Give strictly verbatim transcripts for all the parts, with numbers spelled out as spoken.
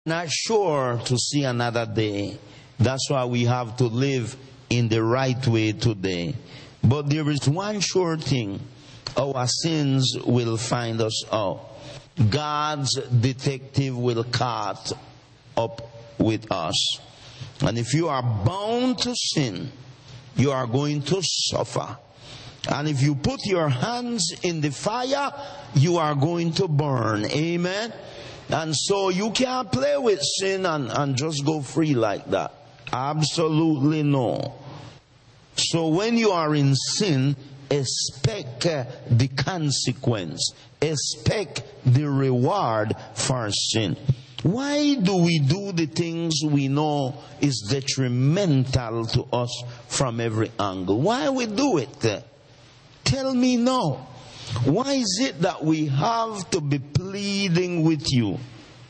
not sure to see another day. That's why we have to live in the right way today. But there is one sure thing. Our sins will find us out. God's detective will catch up with us. And if you are bound to sin, you are going to suffer. And if you put your hands in the fire, you are going to burn. Amen? And so you can't play with sin and, and just go free like that. Absolutely no. So when you are in sin, expect uh, the consequence. Expect the reward for sin. Why do we do the things we know is detrimental to us from every angle? Why we do it? Tell me no. Why is it that we have to be pleading with you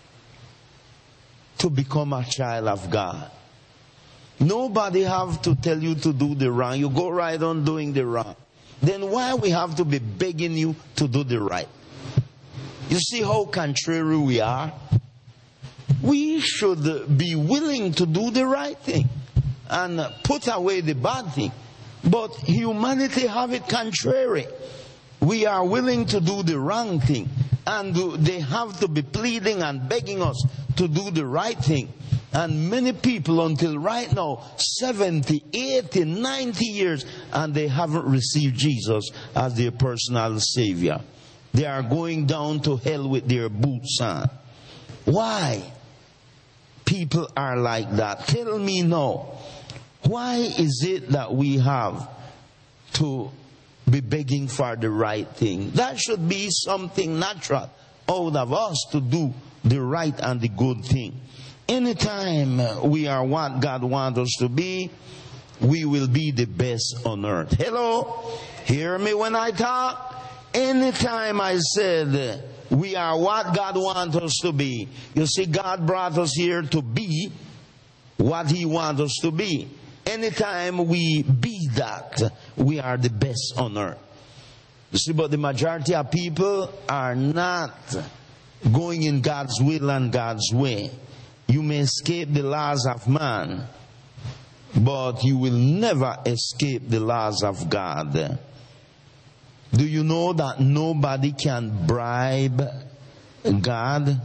to become a child of God? Nobody have to tell you to do the wrong. You go right on doing the wrong. Then why we have to be begging you to do the right? You see how contrary we are? We should be willing to do the right thing and put away the bad thing. But humanity have it contrary. We are willing to do the wrong thing, and they have to be pleading and begging us to do the right thing. And many people until right now, seventy, eighty, ninety years, and they haven't received Jesus as their personal Savior. They are going down to hell with their boots on. Why? People are like that. Tell me no. Why is it that we have to be begging for the right thing? That should be something natural out of us to do the right and the good thing. Anytime we are what God wants us to be, we will be the best on earth. Hello? Hear me when I talk? Anytime I said we are what God wants us to be, you see, God brought us here to be what He wants us to be. Anytime we be that, we are the best on earth. You see, but the majority of people are not going in God's will and God's way. You may escape the laws of man, but you will never escape the laws of God. Do you know that nobody can bribe God?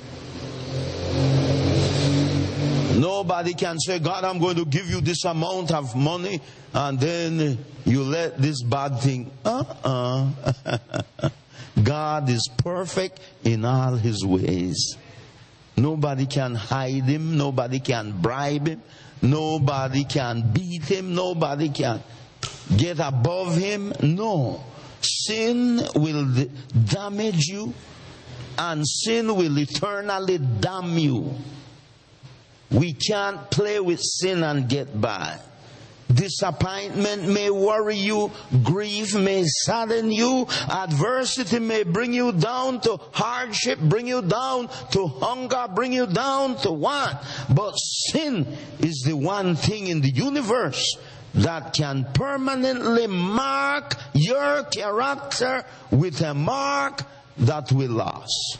Nobody can say, God, I'm going to give you this amount of money, and then you let this bad thing. Uh-uh. God is perfect in all His ways. Nobody can hide Him. Nobody can bribe Him. Nobody can beat Him. Nobody can get above Him. No. Sin will damage you, and sin will eternally damn you. We can't play with sin and get by. Disappointment may worry you. Grief may sadden you. Adversity may bring you down to hardship, bring you down to hunger, bring you down to want. But sin is the one thing in the universe that can permanently mark your character with a mark that will last.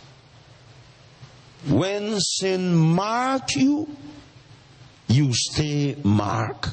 When sin marks you, you stay marked.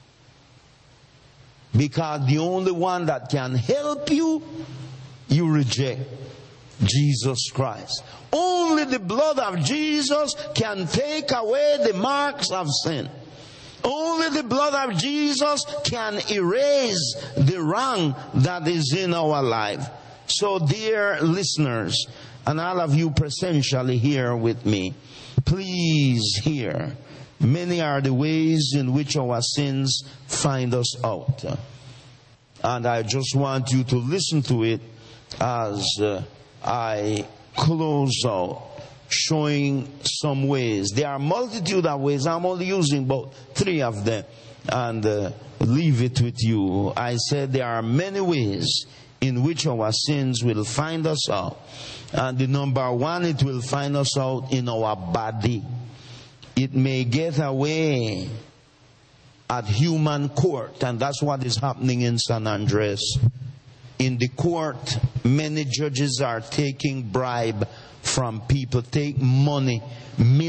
Because the only one that can help you, you reject Jesus Christ. Only the blood of Jesus can take away the marks of sin. Only the blood of Jesus can erase the wrong that is in our life. So, dear listeners, and all of you presentially here with me, please hear. Many are the ways in which our sins find us out. And I just want you to listen to it as uh, I close out, showing some ways. There are a multitude of ways. I'm only using about three of them and uh, leave it with you. I said there are many ways in which our sins will find us out. And the number one, it will find us out in our body. It may get away at human court, and that's what is happening in San Andres. In the court, many judges are taking bribe from people, take money, millions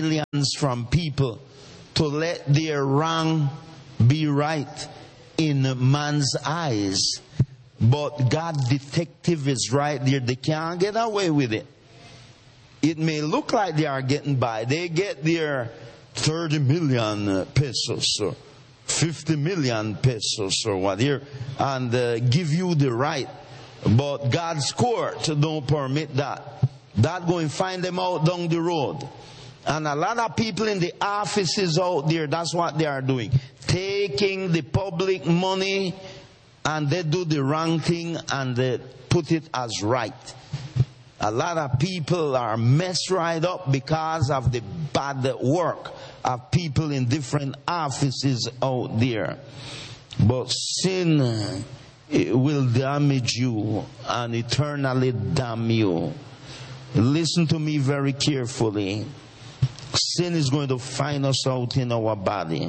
demands from people to let their wrong be right in man's eyes. But God's detective is right there. They can't get away with it. It may look like they are getting by. They get their thirty million pesos or fifty million pesos or whatever and uh, give you the right. But God's court don't permit that. That going to find them out down the road. And a lot of people in the offices out there, that's what they are doing. Taking the public money and they do the wrong thing and they put it as right. A lot of people are messed right up because of the bad work of people in different offices out there. But sin, it will damage you and eternally damn you. Listen to me very carefully. Sin is going to find us out in our body.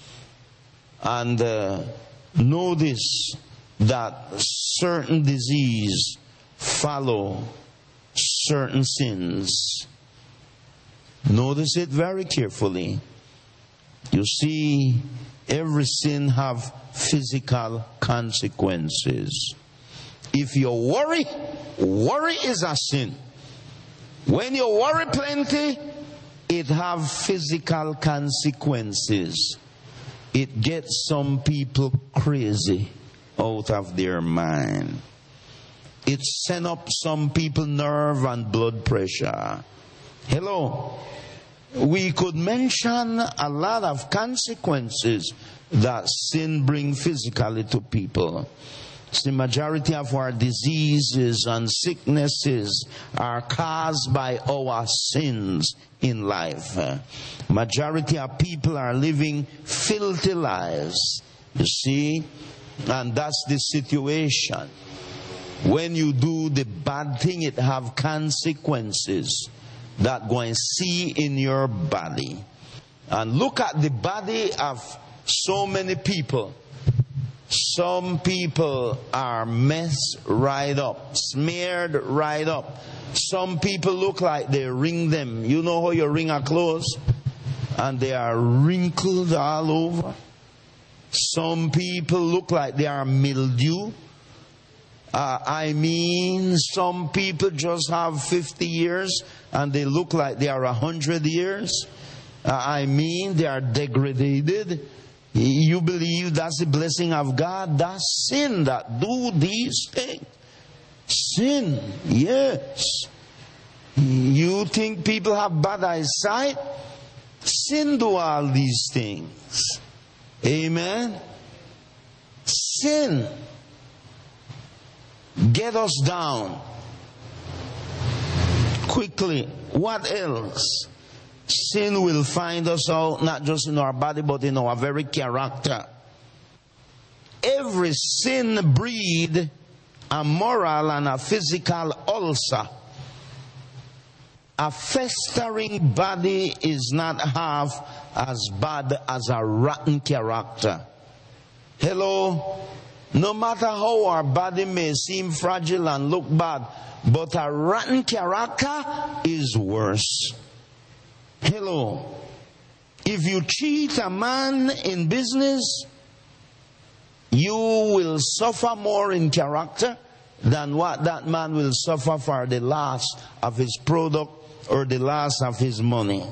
And uh, notice that certain disease follow certain sins. Notice it very carefully. You see, every sin have physical consequences. If you worry, worry is a sin. When you worry plenty, it have physical consequences. It gets some people crazy out of their mind. It send up some people nerve and blood pressure. Hello. We could mention a lot of consequences that sin bring physically to people. The majority of our diseases and sicknesses are caused by our sins in life. Majority of people are living filthy lives. You see? And that's the situation. When you do the bad thing, it have consequences that go and see in your body. And look at the body of so many people. Some people are messed right up, smeared right up. Some people look like they wring them. You know how you wring a clothes? And they are wrinkled all over. Some people look like they are mildew. Uh, I mean, some people just have fifty years and they look like they are one hundred years. Uh, I mean, they are degraded. You believe that's the blessing of God? That's sin that do these things. Sin, yes. You think people have bad eyesight? Sin do all these things. Amen. Sin get us down quickly. What else? Sin will find us out not just in our body but in our very character. Every sin breed a moral and a physical ulcer. A festering body is not half as bad as a rotten character. Hello? No matter how our body may seem fragile and look bad, but a rotten character is worse. Hello. If you cheat a man in business, you will suffer more in character than what that man will suffer for the loss of his product or the loss of his money.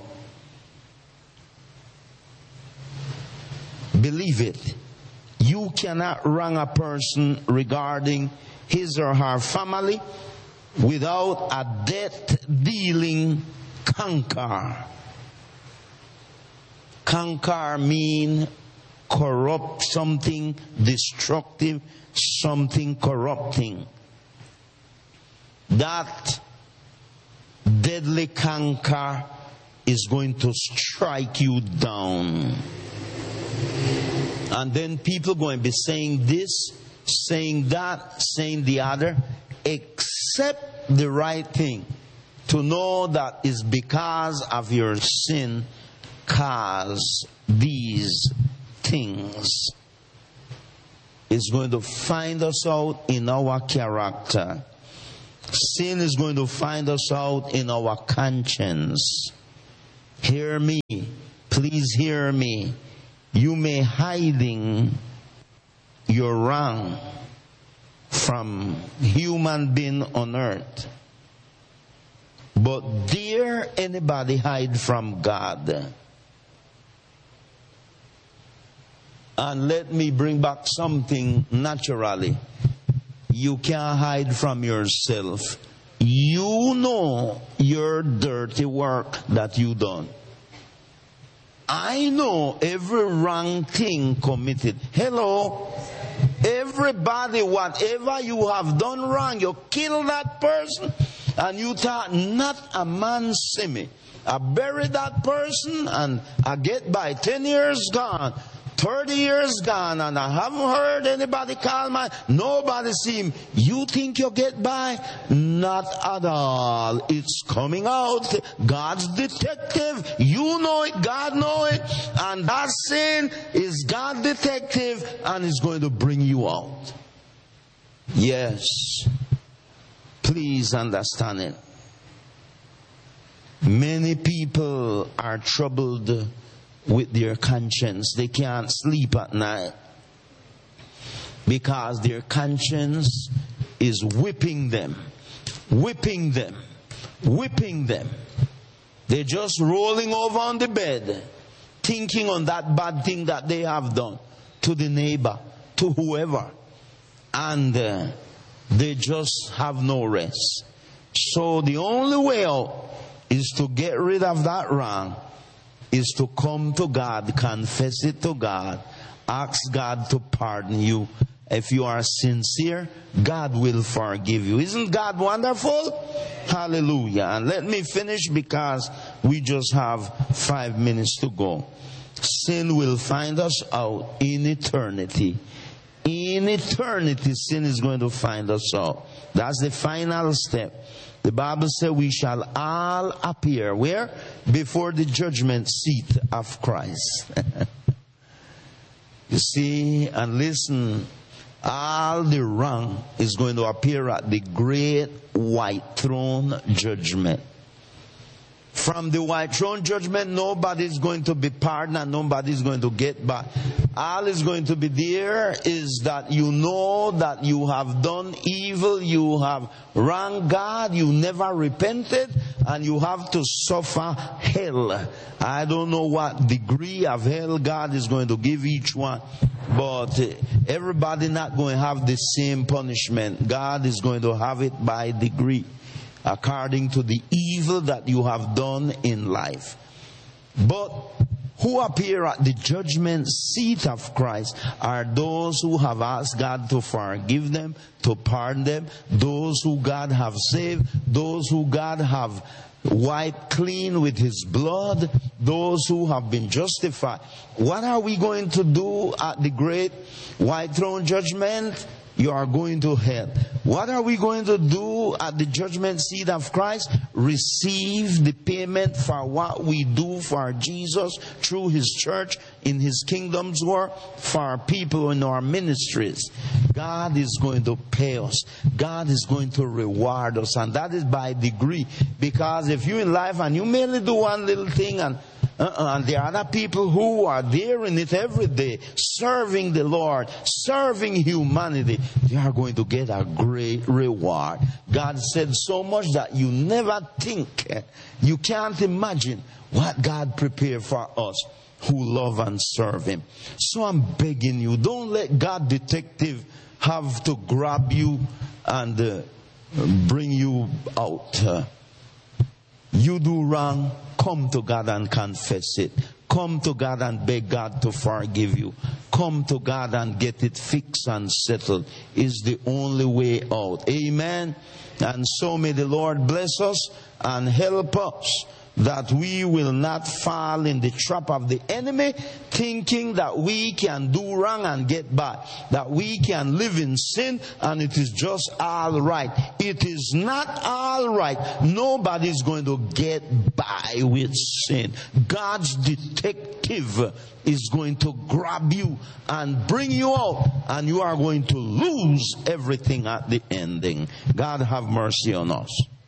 Believe it. You cannot wrong a person regarding his or her family without a death-dealing conquer. Conquer mean corrupt something, destructive, something corrupting. That deadly conquer is going to strike you down. And then people going to be saying this, saying that, saying the other, except the right thing. To know that is because of your sin cause these things. It's going to find us out in our character. Sin is going to find us out in our conscience. Hear me. Please hear me. You may hiding your wrong from human being on earth. But dare anybody hide from God? And let me bring back something naturally. You can't hide from yourself. You know your dirty work that you done. I know every wrong thing committed. Hello? Everybody, whatever you have done wrong, you kill that person and you thought, not a man see me. I bury that person and I get by ten years gone. thirty years gone and I haven't heard anybody call my, nobody see him. You think you get by? Not at all. It's coming out. God's detective. You know it. God know it. And that sin is God detective and is going to bring you out. Yes. Please understand it. Many people are troubled with their conscience. They can't sleep at night because their conscience is whipping them, whipping them, whipping them. They're just rolling over on the bed, thinking on that bad thing that they have done to the neighbor, to whoever, and uh, they just have no rest. So the only way out is to get rid of that wrong, is to come to God, confess it to God, ask God to pardon you. If you are sincere, God will forgive you. Isn't God wonderful? Hallelujah. And let me finish because we just have five minutes to go. Sin will find us out in eternity. In eternity, sin is going to find us out. That's the final step. The Bible says we shall all appear where? Before the judgment seat of Christ. You see, and listen, all the wrong is going to appear at the great white throne judgment. From the white throne judgment, nobody's going to be pardoned and nobody's going to get back. All is going to be there is that you know that you have done evil, you have wronged God, you never repented, and you have to suffer hell. I don't know what degree of hell God is going to give each one, but everybody not going to have the same punishment. God is going to have it by degree, according to the evil that you have done in life. But who appear at the judgment seat of Christ are those who have asked God to forgive them, to pardon them, those who God have saved, those who God have wiped clean with His blood, those who have been justified. What are we going to do at the great white throne judgment? You are going to hell. What are we going to do at the judgment seat of Christ? Receive the payment for what we do for Jesus through His church, in His kingdom's work, for our people in our ministries. God is going to pay us. God is going to reward us. And that is by degree. Because if you're in life and you merely do one little thing and Uh-uh. And there are other people who are there in it every day, serving the Lord, serving humanity. They are going to get a great reward. God said so much that you never think, you can't imagine what God prepared for us who love and serve Him. So I'm begging you, don't let God detective have to grab you and uh, bring you out. Uh, you do wrong, come to God and confess it. Come to God and beg God to forgive you. Come to God and get it fixed and settled. Is the only way out. Amen. And so may the Lord bless us and help us that we will not fall in the trap of the enemy, thinking that we can do wrong and get by, that we can live in sin and it is just all right. It is not all right. Nobody's going to get by with sin. God's detective is going to grab you and bring you out, and you are going to lose everything at the ending. God have mercy on us.